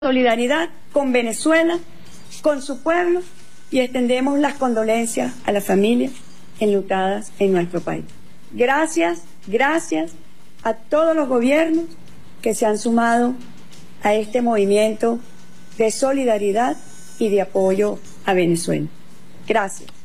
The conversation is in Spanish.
Solidaridad con Venezuela, con su pueblo, y extendemos las condolencias a las familias enlutadas en nuestro país. Gracias a todos los gobiernos que se han sumado a este movimiento de solidaridad y de apoyo a Venezuela. Gracias.